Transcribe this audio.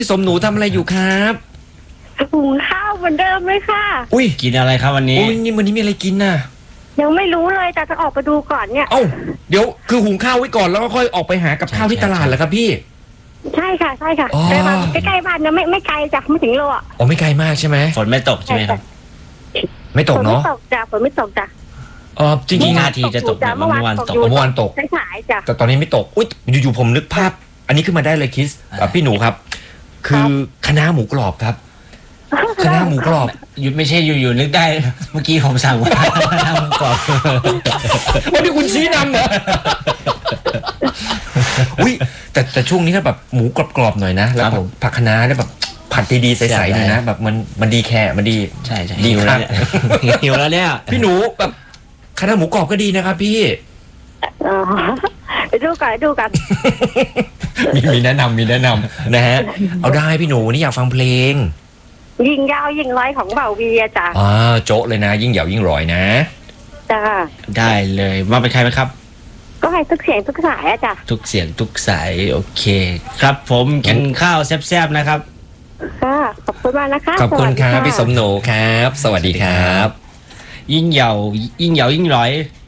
พี่สมหนูทำอะไรอยู่ครับหุงข้าวเหมือนเดิมเลยค่ะอุ้ยกินอะไรครับวันนี้อุ้ยนี่วันนี้มีอะไรกินน่ะยังไม่รู้เลยแต่จะออกไปดูก่อนเนี่ยเอ้าเดี๋ยวคือหุงข้าวไว้ก่อนแล้วก็ค่อยออกไปหากับข้าวที่ตลาดเหรอครับพี่ใช่ค่ะใช่ค่ะไปมาใกล้ๆบ้านนะไม่ไกลจากไม่ถึงโลอ่ะอ๋อไม่ไกลมากใช่ไหมฝนไม่ตกใช่ไหมครับไม่ตกเนาะฝนไม่ตกจ้ะฝนไม่ตกจ้ะจริงๆท่าทีจะตกแบบเมื่อวานตกเมื่อวานตกสายจ้ะแต่ตอนนี้ไม่ตกอุ้ยอยู่ๆผมนึกภาพอันนี้ขึ้นมาได้เลยคิสพี่หนูครับ คือคะน้าหมูกรอบครับคะน้าหมูกรอบหยุดไม่ใช่อยู่นึกได้เมื่อกี้ผมสั่งว่าหมูกรอบวันนี้คุณชี้นำเหรออุ้ยแต่ช่วงนี้ถ้าแบบหมูกรอบๆหน่อยนะแล้วแบบผักคะน้าแล้วแบบผัดดีๆใสๆหน่อยนะแบบมันดีแค่มันดีใช่ดีหิวครัแล้บวเนี่ยหิวแล้วเนี่ยพี่หนูแบบคะน้าหมูกรอบก็ดีนะครับพี่ดูกันมีแนะนำนะฮะเอาได้พี่หนูนี่อยากฟังเพลงยิงยาวยิงร้อยของเบาวีจ้ะโจ๊ะเลยนะยิ่งเหยายิ่งร้อยนะจ้าได้เลยมาเป็นใครไหมครับก็ให้ทุกเสียงทุกสายจ้ะทุกเสียงทุกสายโอเคครับผมกินข้าวแซ่บๆนะครับค่ะขอบคุณมากนะคะขอบคุณครับพี่สมโหนูครับสวัสดีครับยิ่งเหยายิ่งร้อย